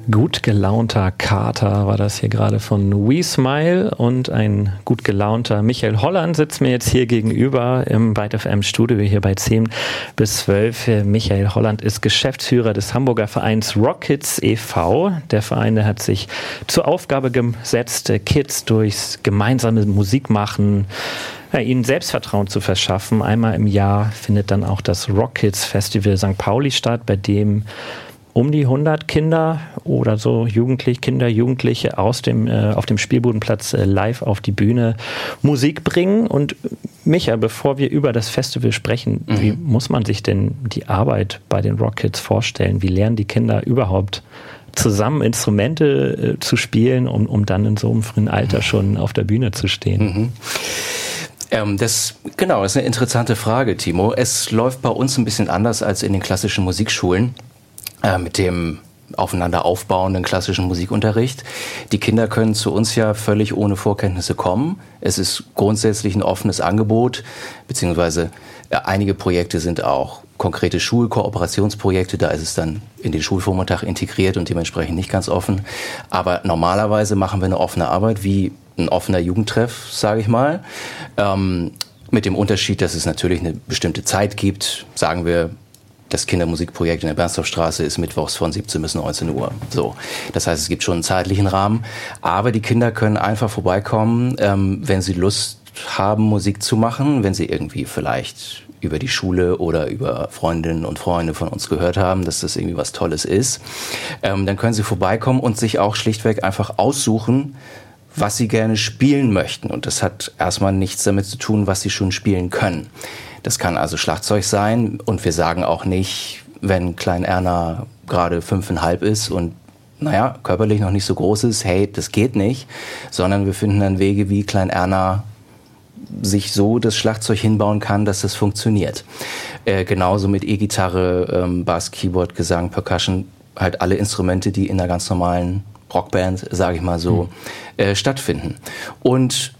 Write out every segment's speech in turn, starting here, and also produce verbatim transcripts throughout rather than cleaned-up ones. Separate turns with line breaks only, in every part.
Gut gelaunter Kater war das hier gerade von We Smile, und ein gut gelaunter Michael Holland sitzt mir jetzt hier gegenüber im Byte F M Studio hier bei zehn bis zwölf. Michael Holland ist Geschäftsführer des Hamburger Vereins Rock Kids e V Der Verein, der hat sich zur Aufgabe gesetzt, Kids durchs gemeinsame Musikmachen, ja, ihnen Selbstvertrauen zu verschaffen. Einmal im Jahr findet dann auch das Rock Kids Festival Sankt Pauli statt, bei dem um die hundert Kinder oder so Jugendliche, Kinder, Jugendliche aus dem, äh, auf dem Spielbodenplatz äh, live auf die Bühne Musik bringen. Und Micha, bevor wir über das Festival sprechen, mhm. wie muss man sich denn die Arbeit bei den Rock Kids vorstellen? Wie lernen die Kinder überhaupt zusammen Instrumente äh, zu spielen, um, um dann in so einem frühen Alter schon auf der Bühne zu stehen?
Mhm. Ähm, das, genau, das ist eine interessante Frage, Timo. Es läuft bei uns ein bisschen anders als in den klassischen Musikschulen. Äh, mit dem aufeinander aufbauenden klassischen Musikunterricht. Die Kinder können zu uns ja völlig ohne Vorkenntnisse kommen. Es ist grundsätzlich ein offenes Angebot, beziehungsweise äh, einige Projekte sind auch konkrete Schulkooperationsprojekte, da ist es dann in den Schulvormittag integriert und dementsprechend nicht ganz offen. Aber normalerweise machen wir eine offene Arbeit, wie ein offener Jugendtreff, sage ich mal. Ähm, mit dem Unterschied, dass es natürlich eine bestimmte Zeit gibt, sagen wir, das Kindermusikprojekt in der Bernstorffstraße ist mittwochs von siebzehn bis neunzehn Uhr. So, das heißt, es gibt schon einen zeitlichen Rahmen. Aber die Kinder können einfach vorbeikommen, ähm, wenn sie Lust haben, Musik zu machen, wenn sie irgendwie vielleicht über die Schule oder über Freundinnen und Freunde von uns gehört haben, dass das irgendwie was Tolles ist. Ähm, dann können sie vorbeikommen und sich auch schlichtweg einfach aussuchen, was sie gerne spielen möchten. Und das hat erstmal nichts damit zu tun, was sie schon spielen können. Das kann also Schlagzeug sein, und wir sagen auch nicht, wenn Klein Erna gerade fünfeinhalb ist und naja, körperlich noch nicht so groß ist, hey, das geht nicht, sondern wir finden dann Wege, wie Klein Erna sich so das Schlagzeug hinbauen kann, dass das funktioniert. Äh, genauso mit E-Gitarre, ähm, Bass, Keyboard, Gesang, Percussion, halt alle Instrumente, die in einer ganz normalen Rockband, sage ich mal so, mhm. äh, stattfinden. Und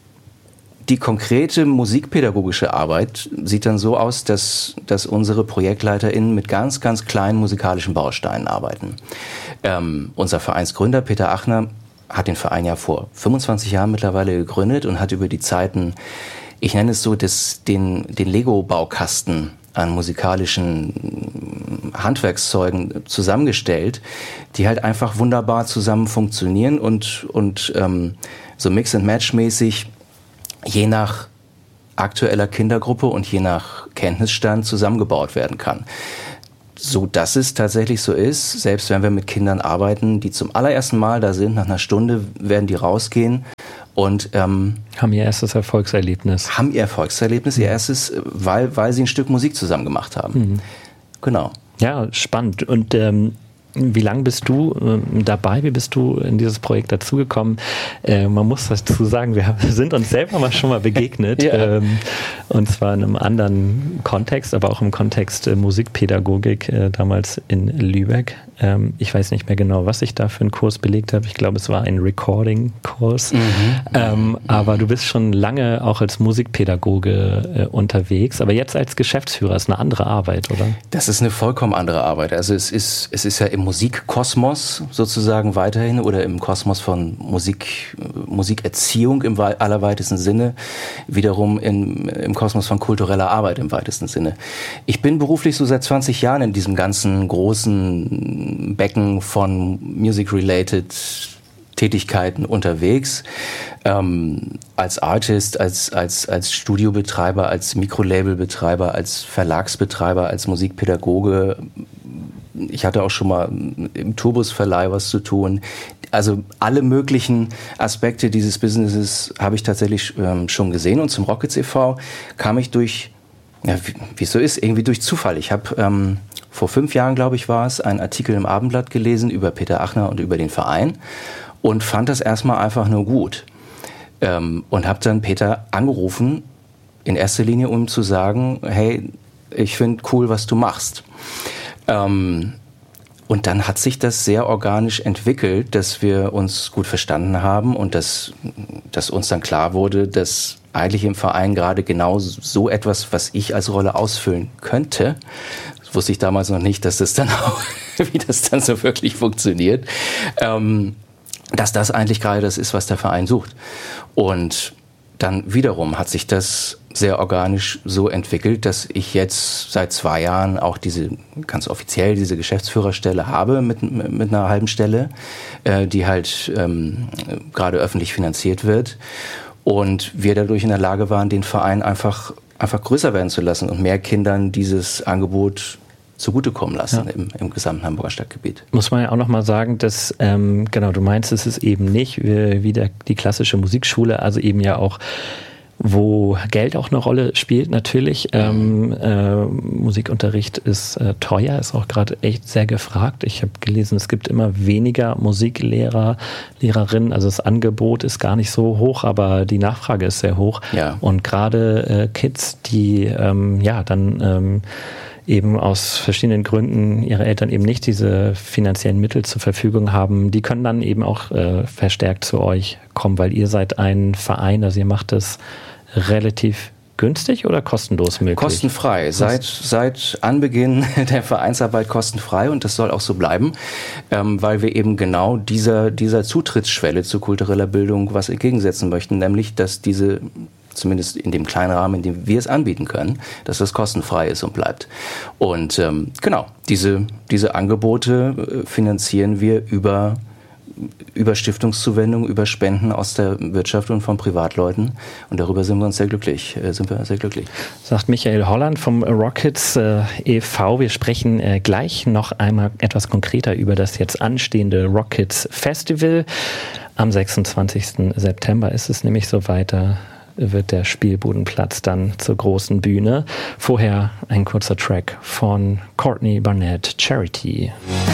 die konkrete musikpädagogische Arbeit sieht dann so aus, dass, dass unsere ProjektleiterInnen mit ganz, ganz kleinen musikalischen Bausteinen arbeiten. Ähm, unser Vereinsgründer Peter Achner hat den Verein ja vor fünfundzwanzig Jahren mittlerweile gegründet und hat über die Zeiten, ich nenne es so, das, den, den Lego-Baukasten an musikalischen Handwerkszeugen zusammengestellt, die halt einfach wunderbar zusammen funktionieren und, und ähm, so Mix-and-Match-mäßig je nach aktueller Kindergruppe und je nach Kenntnisstand zusammengebaut werden kann. So dass es tatsächlich so ist, selbst wenn wir mit Kindern arbeiten, die zum allerersten Mal da sind, nach einer Stunde werden die rausgehen und ähm,
haben ihr erstes Erfolgserlebnis.
Haben ihr Erfolgserlebnis, mhm. ihr erstes, weil, weil sie ein Stück Musik zusammen gemacht haben. Mhm. Genau.
Ja, spannend. Und ähm wie lange bist du äh, dabei? Wie bist du in dieses Projekt dazugekommen? Äh, man muss dazu sagen, wir sind uns selber mal schon mal begegnet. ja. ähm, und zwar in einem anderen Kontext, aber auch im Kontext äh, Musikpädagogik, äh, damals in Lübeck. Ähm, ich weiß nicht mehr genau, was ich da für einen Kurs belegt habe. Ich glaube, es war ein Recording-Kurs. Mhm. Ähm, aber du bist schon lange auch als Musikpädagoge äh, unterwegs. Aber jetzt als Geschäftsführer ist eine andere Arbeit, oder?
Das ist eine vollkommen andere Arbeit. Also es ist, es ist ja im Musikkosmos sozusagen weiterhin oder im Kosmos von Musik, Musikerziehung im allerweitesten Sinne, wiederum in, im Kosmos von kultureller Arbeit im weitesten Sinne. Ich bin beruflich so seit zwanzig Jahren in diesem ganzen großen Becken von Music-related Tätigkeiten unterwegs, ähm, als Artist, als, als, als Studiobetreiber, als Mikrolabelbetreiber, als Verlagsbetreiber, als Musikpädagoge. Ich hatte auch schon mal im Tourbusverleih was zu tun. Also alle möglichen Aspekte dieses Businesses habe ich tatsächlich ähm, schon gesehen. Und zum Rock Kids e V kam ich durch, ja, wie es so ist, irgendwie durch Zufall. Ich habe ähm, vor fünf Jahren, glaube ich, war es, einen Artikel im Abendblatt gelesen über Peter Achner und über den Verein und fand das erstmal einfach nur gut. Ähm, und habe dann Peter angerufen, in erster Linie, um zu sagen, hey, ich finde cool, was du machst. Ähm, und dann hat sich das sehr organisch entwickelt, dass wir uns gut verstanden haben und dass, dass uns dann klar wurde, dass eigentlich im Verein gerade genau so etwas, was ich als Rolle ausfüllen könnte, das wusste ich damals noch nicht, dass das dann auch wie das dann so wirklich funktioniert, ähm, dass das eigentlich gerade das ist, was der Verein sucht. Und dann wiederum hat sich das sehr organisch so entwickelt, dass ich jetzt seit zwei Jahren auch diese, ganz offiziell diese Geschäftsführerstelle habe mit, mit einer halben Stelle, äh, die halt ähm, gerade öffentlich finanziert wird. Und wir dadurch in der Lage waren, den Verein einfach, einfach größer werden zu lassen und mehr Kindern dieses Angebot zugutekommen lassen, ja, im, im gesamten Hamburger Stadtgebiet.
Muss man ja auch nochmal sagen, dass, ähm, genau, du meinst, es ist eben nicht wie, wie der, die klassische Musikschule, also eben ja auch, wo Geld auch eine Rolle spielt, natürlich. Ähm, äh, Musikunterricht ist äh, teuer, ist auch gerade echt sehr gefragt. Ich habe gelesen, es gibt immer weniger Musiklehrer, Lehrerinnen, also das Angebot ist gar nicht so hoch, aber die Nachfrage ist sehr hoch.
Ja.
Und gerade äh, Kids, die ähm, ja dann ähm, eben aus verschiedenen Gründen ihre Eltern eben nicht diese finanziellen Mittel zur Verfügung haben, die können dann eben auch äh, verstärkt zu euch kommen, weil ihr seid ein Verein, also ihr macht das relativ günstig oder kostenlos möglich?
Kostenfrei. Seit, seit Anbeginn der Vereinsarbeit kostenfrei und das soll auch so bleiben, ähm, weil wir eben genau dieser, dieser Zutrittsschwelle zu kultureller Bildung was entgegensetzen möchten, nämlich, dass diese, zumindest in dem kleinen Rahmen, in dem wir es anbieten können, dass das kostenfrei ist und bleibt. Und ähm, genau, diese, diese Angebote äh, finanzieren wir über über Stiftungszuwendungen, über Spenden aus der Wirtschaft und von Privatleuten. Und darüber sind wir uns sehr glücklich, äh, sind wir sehr glücklich.
Sagt Michael Holland vom Rockets äh, e V. Wir sprechen äh, gleich noch einmal etwas konkreter über das jetzt anstehende Rockets Festival. Am sechsundzwanzigsten September ist es nämlich so weiter. Wird der Spielbudenplatz dann zur großen Bühne. Vorher ein kurzer Track von Courtney Barnett, Charity.